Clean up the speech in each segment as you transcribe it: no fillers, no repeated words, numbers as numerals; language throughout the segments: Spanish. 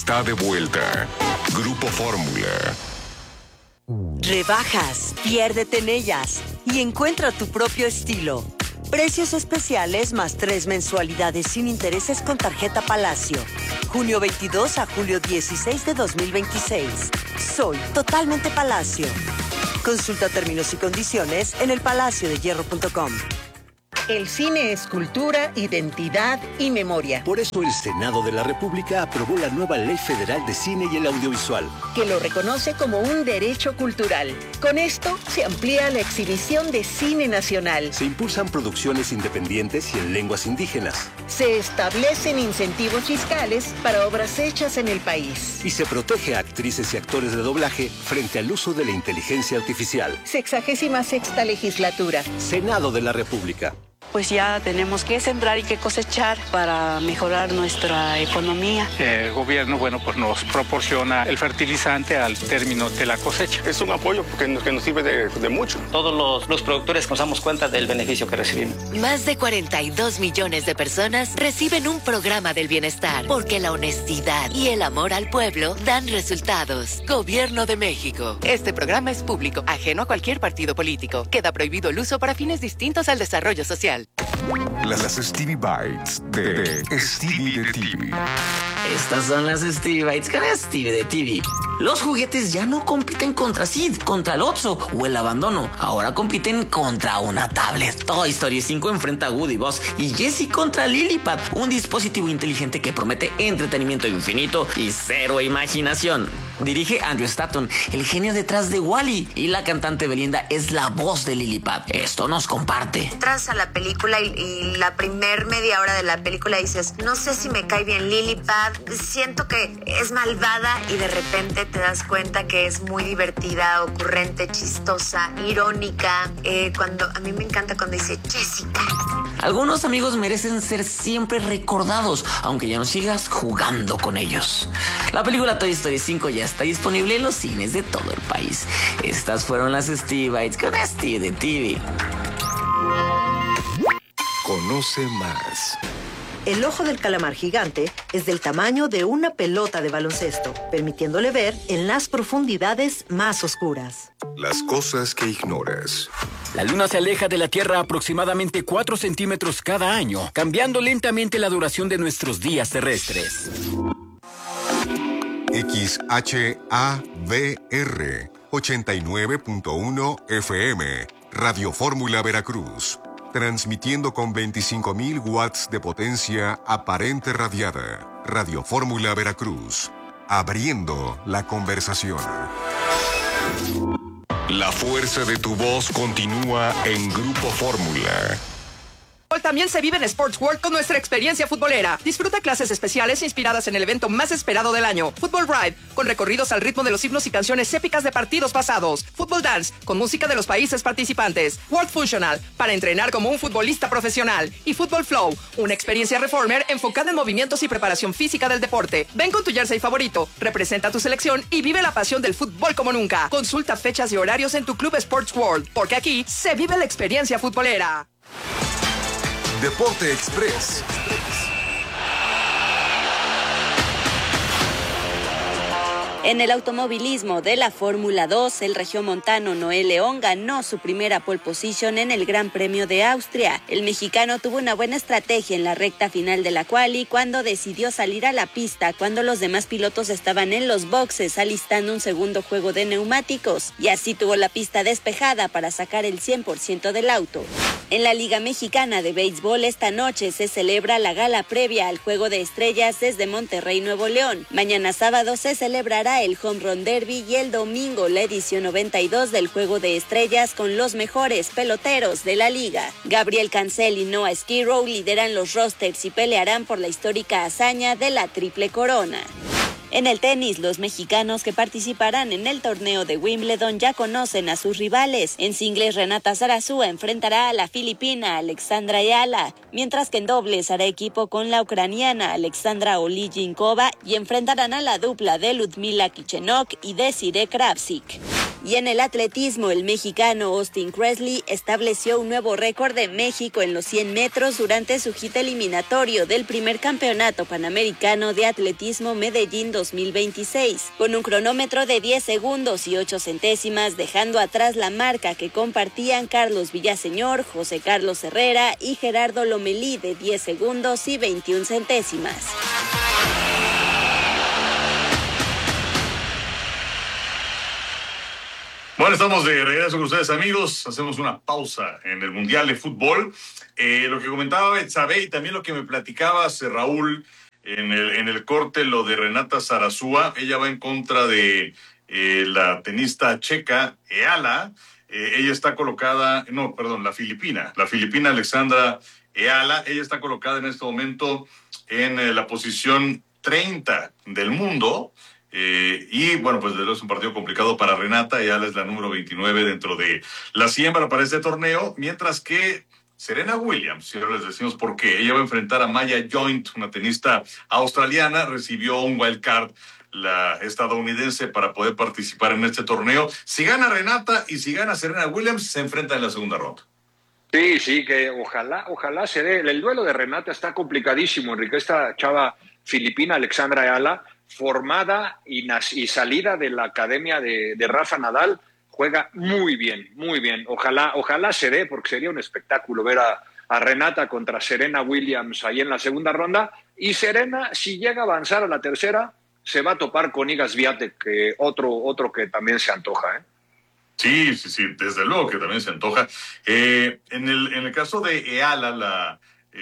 Está de vuelta. Grupo Fórmula. Rebajas, piérdete en ellas y encuentra tu propio estilo. Precios especiales más 3 mensualidades sin intereses con tarjeta Palacio. Junio 22 a julio 16 de 2026. Soy totalmente Palacio. Consulta términos y condiciones en elpalaciodehierro.com. El cine es cultura, identidad y memoria. Por eso el Senado de la República aprobó la nueva Ley Federal de Cine y el Audiovisual, que lo reconoce como un derecho cultural. Con esto se amplía la exhibición de cine nacional. se impulsan producciones independientes y en lenguas indígenas, Se establecen incentivos fiscales para obras hechas en el país. y se protege a actrices y actores de doblaje frente al uso de la inteligencia artificial. 66ª legislatura. Senado de la República. Pues ya tenemos que sembrar y que cosechar para mejorar nuestra economía. El gobierno, pues nos proporciona el fertilizante al término de la cosecha. Es un apoyo que nos sirve de mucho. Todos los productores nos damos cuenta del beneficio que recibimos. Más de 42 millones de personas reciben un programa del bienestar porque la honestidad y el amor al pueblo dan resultados. Gobierno de México. Este programa es público, ajeno a cualquier partido político. Queda prohibido el uso para fines distintos al desarrollo social. Las Stevie Bites de Stevie de TV. Estas son las Stevie Bites con Stevie de TV. Los juguetes ya no compiten contra Sid, contra el Otso o el abandono. Ahora compiten contra una tablet. Toy Story 5 enfrenta a Woody, Buzz y Jessie contra Lillipad, un dispositivo inteligente que promete entretenimiento infinito y cero imaginación. Dirige Andrew Stanton, el genio detrás de Wall-E, y la cantante Belinda es la voz de Lillipad. Esto nos comparte. Entras a la película y la primer media hora de la película dices, no sé si me cae bien Lillipad, siento que es malvada, y de repente te das cuenta que es muy divertida, ocurrente, chistosa, irónica. A mí me encanta cuando dice Jessica. Algunos amigos merecen ser siempre recordados, aunque ya no sigas jugando con ellos. La película Toy Story 5 ya está disponible en los cines de todo el país. Estas fueron las Stevie Bites con Stevie de TV. Conoce más. El ojo del calamar gigante es del tamaño de una pelota de baloncesto, permitiéndole ver en las profundidades más oscuras. Las cosas que ignoras. La Luna se aleja de la Tierra aproximadamente 4 centímetros cada año, cambiando lentamente la duración de nuestros días terrestres. XHAVR 89.1 FM, Radio Fórmula Veracruz. Transmitiendo con 25.000 watts de potencia aparente radiada. Radio Fórmula Veracruz. Abriendo la conversación. La fuerza de tu voz continúa en Grupo Fórmula. También se vive en Sports World con nuestra experiencia futbolera. Disfruta clases especiales inspiradas en el evento más esperado del año. Football Ride, con recorridos al ritmo de los himnos y canciones épicas de partidos pasados. Football Dance, con música de los países participantes. World Functional, para entrenar como un futbolista profesional. Y Football Flow, una experiencia reformer enfocada en movimientos y preparación física del deporte. Ven con tu jersey favorito, representa a tu selección y vive la pasión del fútbol como nunca. Consulta fechas y horarios en tu club Sports World, porque aquí se vive la experiencia futbolera. Deporte Express. En el automovilismo de la Fórmula 2, el regiomontano Noé León ganó su primera pole position en el Gran Premio de Austria. El mexicano tuvo una buena estrategia en la recta final de la quali cuando decidió salir a la pista cuando los demás pilotos estaban en los boxes alistando un segundo juego de neumáticos, y así tuvo la pista despejada para sacar el 100% del auto. En la Liga Mexicana de Béisbol, esta noche se celebra la gala previa al Juego de Estrellas desde Monterrey, Nuevo León. Mañana sábado se celebrará el Home Run Derby y el domingo la edición 92 del Juego de Estrellas con los mejores peloteros de la liga. Gabriel Cancel y Noah Skirrow lideran los rosters y pelearán por la histórica hazaña de la Triple Corona. En el tenis, los mexicanos que participarán en el torneo de Wimbledon ya conocen a sus rivales. En singles, Renata Zarazúa enfrentará a la filipina Alexandra Ayala, mientras que en dobles hará equipo con la ucraniana Alexandra Olijinkova y enfrentarán a la dupla de Ludmila Kichenok y Desiree Kravtsik. Y en el atletismo, el mexicano Austin Cresley estableció un nuevo récord de México en los 100 metros durante su hit eliminatorio del primer campeonato panamericano de atletismo Medellín 2026, con un cronómetro de 10 segundos y 8 centésimas, dejando atrás la marca que compartían Carlos Villaseñor, José Carlos Herrera y Gerardo Lomelí de 10 segundos y 21 centésimas. Bueno, estamos de regreso con ustedes, amigos. Hacemos una pausa en el Mundial de Fútbol. Lo que comentaba Betsabe y también lo que me platicabas, Raúl, en el corte, lo de Renata Zarazúa. Ella va en contra de la tenista checa, Eala. Ella está colocada, la filipina Alexandra Eala. Ella está colocada en este momento en la posición 30 del mundo. Y bueno, pues es un partido complicado para Renata. Ella es la número 29 dentro de la siembra para este torneo, mientras que Serena Williams, y ahora les decimos por qué, ella va a enfrentar a Maya Joint, una tenista australiana. Recibió un wild card la estadounidense para poder participar en este torneo. Si gana Renata y si gana Serena Williams, se enfrentan en la segunda ronda. Sí, que ojalá se dé. El duelo de Renata está complicadísimo, Enrique. Esta chava filipina, Alexandra Eala, formada y salida de la academia de Rafa Nadal, juega muy bien. Ojalá se dé, porque sería un espectáculo ver a Renata contra Serena Williams ahí en la segunda ronda. Y Serena, si llega a avanzar a la tercera, se va a topar con Iga Swiatek, que otro que también se antoja, ¿eh? Sí, desde luego que también se antoja. En el caso de Eala, la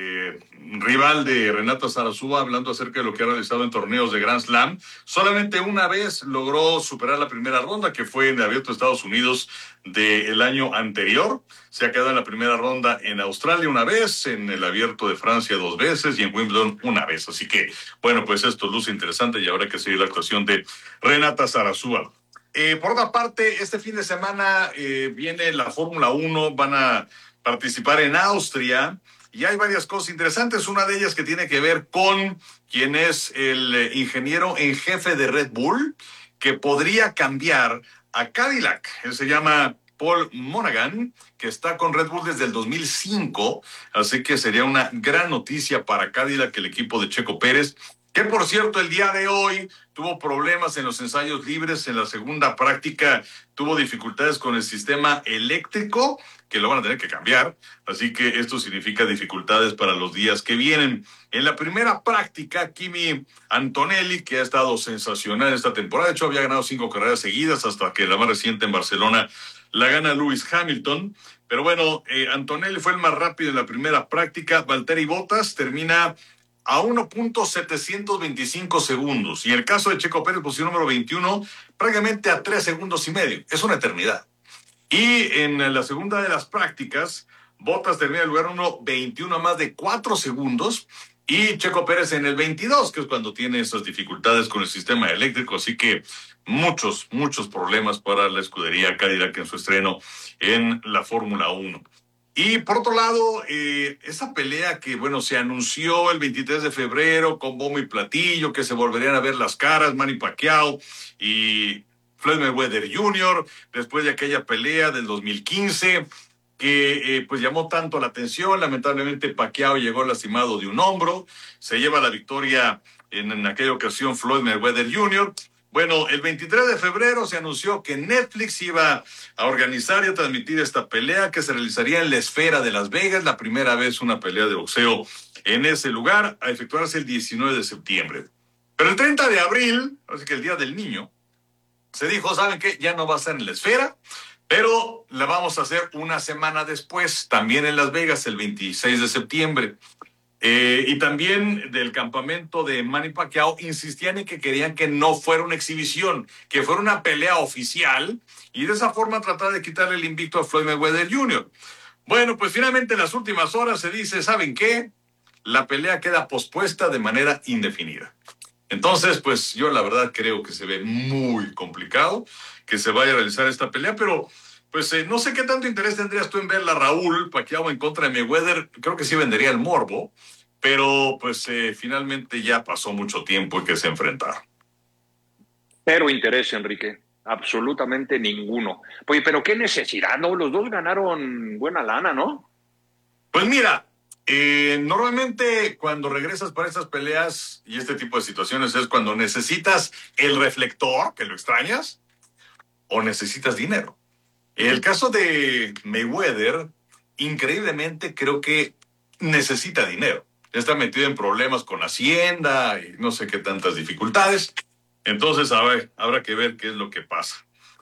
rival de Renata Zarazúa, hablando acerca de lo que ha realizado en torneos de Grand Slam, solamente una vez logró superar la primera ronda, que fue en el Abierto de Estados Unidos del año anterior. Se ha quedado en la primera ronda en Australia una vez, en el Abierto de Francia 2 veces y en Wimbledon una vez. Así que, bueno, pues esto luce interesante y habrá que seguir la actuación de Renata Zarazúa. Por otra parte, este fin de semana viene la Fórmula 1, van a participar en Austria. Y hay varias cosas interesantes, una de ellas que tiene que ver con quien es el ingeniero en jefe de Red Bull, que podría cambiar a Cadillac. Él se llama Paul Monaghan, que está con Red Bull desde el 2005, así que sería una gran noticia para Cadillac, el equipo de Checo Pérez, que por cierto el día de hoy tuvo problemas en los ensayos libres. En la segunda práctica tuvo dificultades con el sistema eléctrico, que lo van a tener que cambiar, así que esto significa dificultades para los días que vienen. En la primera práctica, Kimi Antonelli, que ha estado sensacional esta temporada, de hecho había ganado 5 carreras seguidas hasta que la más reciente en Barcelona la gana Lewis Hamilton, pero bueno, Antonelli fue el más rápido en la primera práctica. Valtteri Bottas termina a 1.725 segundos. Y en el caso de Checo Pérez, posición número 21, prácticamente a 3 segundos y medio. Es una eternidad. Y en la segunda de las prácticas, Bottas termina en el lugar 1.21 a más de 4 segundos. Y Checo Pérez en el 22, que es cuando tiene esas dificultades con el sistema eléctrico. Así que muchos problemas para la escudería Cadillac en su estreno en la Fórmula 1. Y por otro lado, esa pelea que, bueno, se anunció el 23 de febrero con bombo y platillo, que se volverían a ver las caras, Manny Pacquiao y Floyd Mayweather Jr., después de aquella pelea del 2015, que pues llamó tanto la atención. Lamentablemente Pacquiao llegó lastimado de un hombro, se lleva la victoria en aquella ocasión Floyd Mayweather Jr., Bueno, el 23 de febrero se anunció que Netflix iba a organizar y a transmitir esta pelea que se realizaría en la Esfera de Las Vegas, la primera vez una pelea de boxeo en ese lugar, a efectuarse el 19 de septiembre. Pero el 30 de abril, así que el Día del Niño, se dijo, ¿saben qué? Ya no va a ser en la Esfera, pero la vamos a hacer una semana después, también en Las Vegas, el 26 de septiembre. Y también del campamento de Manny Pacquiao insistían en que querían que no fuera una exhibición, que fuera una pelea oficial, y de esa forma tratar de quitarle el invicto a Floyd Mayweather Jr. Bueno, pues finalmente en las últimas horas se dice, ¿saben qué? La pelea queda pospuesta de manera indefinida. Entonces, pues yo la verdad creo que se ve muy complicado que se vaya a realizar esta pelea, pero pues no sé qué tanto interés tendrías tú en verla, Raúl, Pacquiao en contra de Mayweather. Creo que sí vendería el morbo, pero pues finalmente ya pasó mucho tiempo en que se enfrentaron. Cero interés, Enrique. absolutamente ninguno. Oye, pero qué necesidad, ¿no? Los dos ganaron buena lana, ¿no? Pues mira, normalmente cuando regresas para estas peleas y este tipo de situaciones es cuando necesitas el reflector, que lo extrañas, o necesitas dinero. El caso de Mayweather, increíblemente creo que necesita dinero. Está metido en problemas con Hacienda y no sé qué tantas dificultades. Entonces, a ver, habrá que ver qué es lo que pasa.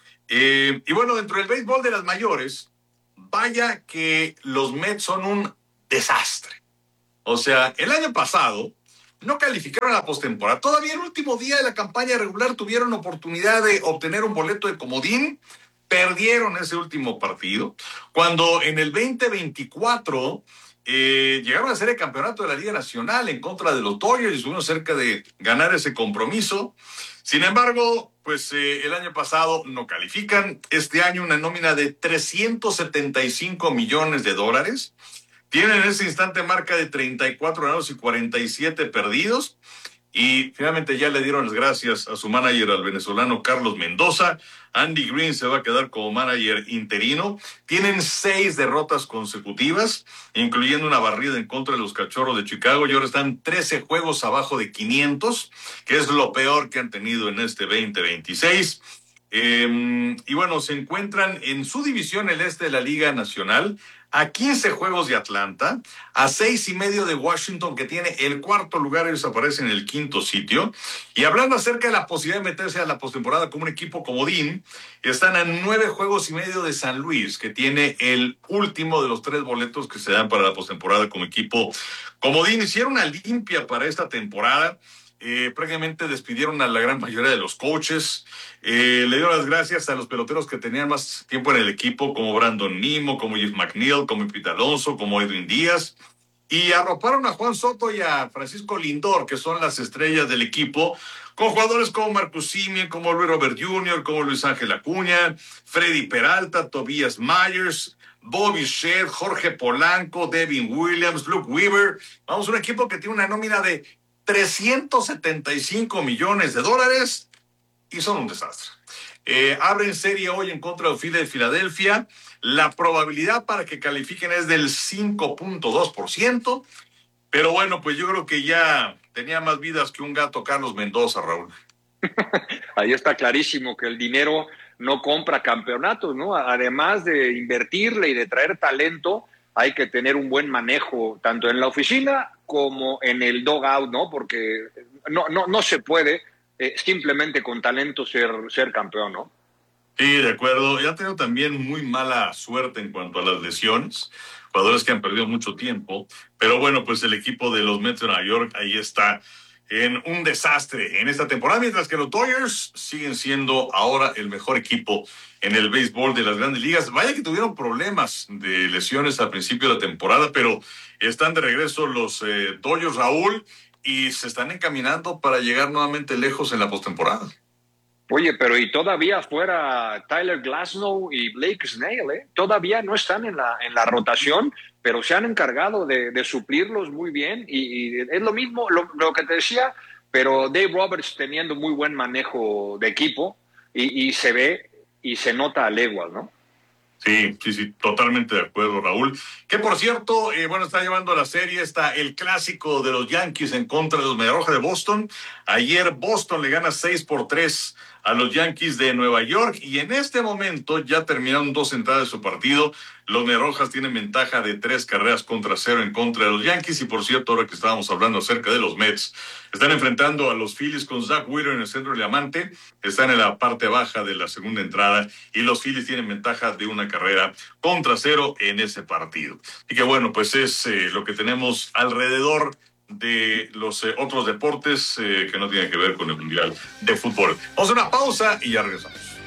Y bueno, dentro del béisbol de las mayores, vaya que los Mets son un desastre. O sea, el año pasado no calificaron a la postemporada. Todavía el último día de la campaña regular tuvieron oportunidad de obtener un boleto de comodín. Perdieron ese último partido. Cuando en el 2024 llegaron a ser el campeonato de la Liga Nacional en contra de los Dodgers y estuvieron cerca de ganar ese compromiso. Sin embargo, pues el año pasado no califican. Este año una nómina de $375 millones. Tienen en ese instante marca de 34 ganados y 47 perdidos. Y finalmente ya le dieron las gracias a su manager, al venezolano Carlos Mendoza. Andy Green se va a quedar como manager interino. Tienen 6 derrotas consecutivas, incluyendo una barrida en contra de los Cachorros de Chicago. Y ahora están 13 juegos abajo de 500, que es lo peor que han tenido en este 2026. Y bueno, se encuentran en su división, el este de la Liga Nacional, a 15 juegos de Atlanta, a 6.5 de Washington, que tiene el cuarto lugar. Ellos aparecen en el quinto sitio. Y hablando acerca de la posibilidad de meterse a la postemporada como un equipo comodín, están a 9.5 juegos de San Luis, que tiene el último de los 3 boletos que se dan para la postemporada como equipo comodín. Hicieron una limpia para esta temporada. Prácticamente despidieron a la gran mayoría de los coaches. Le dieron las gracias a los peloteros que tenían más tiempo en el equipo, como Brandon Nimmo, como Jeff McNeil, como Pete Alonso, como Edwin Díaz. Y arroparon a Juan Soto y a Francisco Lindor, que son las estrellas del equipo, con jugadores como Marcus Semien, como Luis Robert Jr., como Luis Ángel Acuña, Freddy Peralta, Tobias Myers, Bobby Shedd, Jorge Polanco, Devin Williams, Luke Weaver. Vamos, un equipo que tiene una nómina de $375 millones y son un desastre. Abren serie hoy en contra de Phillies de Filadelfia. La probabilidad para que califiquen es del 5.2%. Pero bueno, pues yo creo que ya tenía más vidas que un gato Carlos Mendoza, Raúl. Ahí está clarísimo que el dinero no compra campeonatos, ¿no? Además de invertirle y de traer talento, hay que tener un buen manejo tanto en la oficina como en el dugout, ¿no? Porque no se puede simplemente con talento ser campeón, ¿no? Sí, de acuerdo. Ya ha tenido también muy mala suerte en cuanto a las lesiones, jugadores que han perdido mucho tiempo, pero bueno, pues el equipo de los Mets de Nueva York ahí está en un desastre en esta temporada, mientras que los Dodgers siguen siendo ahora el mejor equipo en el béisbol de las grandes ligas. Vaya que tuvieron problemas de lesiones al principio de la temporada, pero están de regreso los Dodgers, Raúl, y se están encaminando para llegar nuevamente lejos en la postemporada. Oye, pero y todavía fuera Tyler Glasnow y Blake Snell, todavía no están en la rotación, pero se han encargado de suplirlos muy bien y es lo mismo, lo que te decía, pero Dave Roberts teniendo muy buen manejo de equipo y se ve y se nota a leguas, ¿no? Sí, totalmente de acuerdo, Raúl. Que por cierto, bueno, está llevando la serie, está el clásico de los Yankees en contra de los Mediarrojas de Boston. Ayer Boston le gana 6-3 a los Yankees de Nueva York y en este momento ya terminaron 2 entradas de su partido. Los Mediarrojas tienen ventaja de 3-0 en contra de los Yankees. Y por cierto, ahora que estábamos hablando acerca de los Mets, están enfrentando a los Phillies con Zach Wheeler en el centro del diamante. Están en la parte baja de la segunda entrada y los Phillies tienen ventaja de 1-0 en ese partido. Y que bueno, pues es lo que tenemos alrededor de los otros deportes que no tienen que ver con el Mundial de Fútbol. Vamos a una pausa y ya regresamos.